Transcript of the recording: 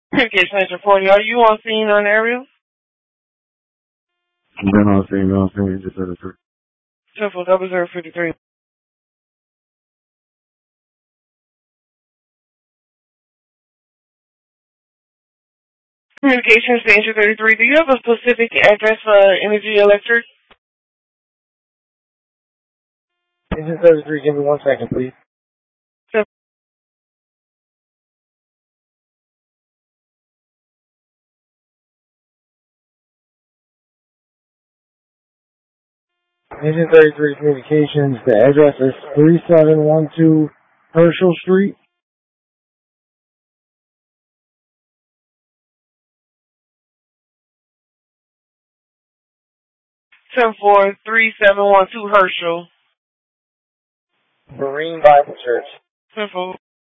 Communication Center 40. Are you on scene on aerial? No, I'm saying, just at a tree. 10-4-00-53. Communications Danger 33. Do you have a specific address for Energy Electric? Danger 33, give me 1 second, please. Danger 33 Communications, the address is 3712 Herschel Street. Ten four 3712 Herschel. Marine Bible Church. 10-4.